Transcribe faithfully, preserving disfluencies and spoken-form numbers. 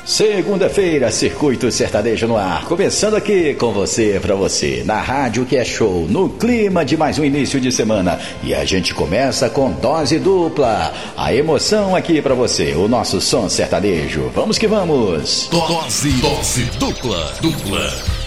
Segunda-feira, Circuito Sertanejo no ar, começando aqui com você, pra você, na rádio que é show, no clima de mais um início de semana. E a gente começa com dose dupla, a emoção aqui pra você, o nosso som sertanejo. Vamos que vamos! Dose, dose dupla, dupla.